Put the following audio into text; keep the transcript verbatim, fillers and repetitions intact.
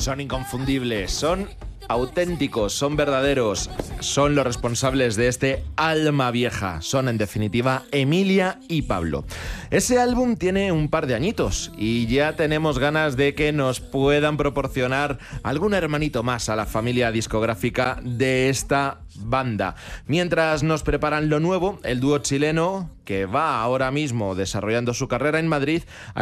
Son inconfundibles, son auténticos, son verdaderos, son los responsables de este alma vieja. Son, en definitiva, Emilia y Pablo. Ese álbum tiene un par de añitos y ya tenemos ganas de que nos puedan proporcionar algún hermanito más a la familia discográfica de esta banda. Mientras nos preparan lo nuevo, el dúo chileno, que va ahora mismo desarrollando su carrera en Madrid,